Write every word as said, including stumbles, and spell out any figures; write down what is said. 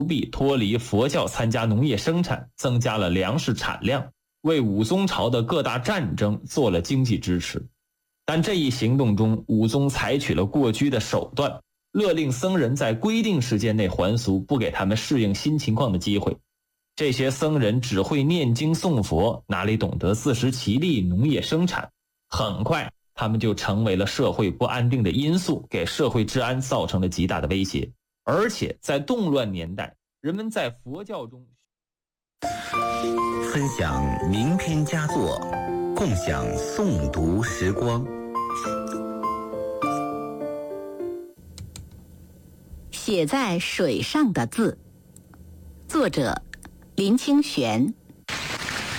币脱离佛教参加农业生产，增加了粮食产量，为武宗朝的各大战争做了经济支持。但这一行动中，武宗采取了过激的手段，勒令僧人在规定时间内还俗，不给他们适应新情况的机会。这些僧人只会念经诵佛，哪里懂得自食其力、农业生产？很快他们就成为了社会不安定的因素，给社会治安造成了极大的威胁。而且在动乱年代，人们在佛教中分享名篇佳作，共享诵读时光。 写在水上的字，作者林清玄。